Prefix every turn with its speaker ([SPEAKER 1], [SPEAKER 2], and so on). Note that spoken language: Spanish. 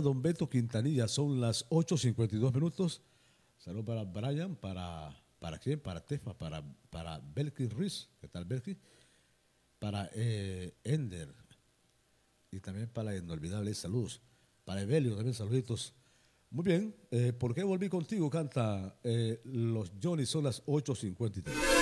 [SPEAKER 1] don Beto Quintanilla. Son las 8:52 minutos. Saludos para Brian, ¿para quién? Para Tefa, para Belkis Ruiz. ¿Qué tal, Belkis? Para Ender. Y también para Inolvidable, saludos. Para Evelio, también saluditos. Muy bien, ¿por qué volví contigo? Canta los Johnny, son las 8:53.